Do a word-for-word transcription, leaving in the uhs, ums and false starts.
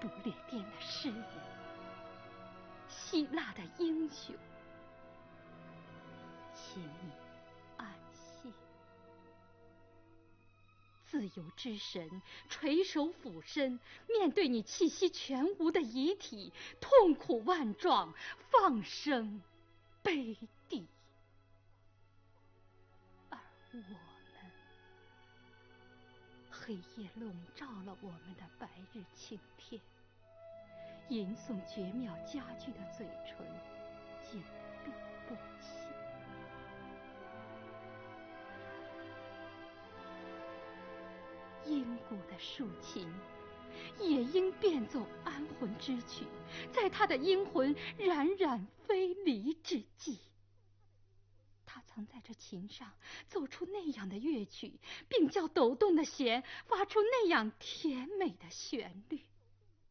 不列颠的诗人，希腊的英雄，请你安息。自由之神垂手俯身，面对你气息全无的遗体，痛苦万状，放声悲啼。而我们，黑夜笼罩了我们的白日晴天，吟诵绝妙佳句的嘴唇紧闭不起。阴谷的竖琴也应变奏安魂之曲，在他的阴魂冉冉飞离之际，他曾在这琴上奏出那样的乐曲，并叫抖动的弦发出那样甜美的旋律。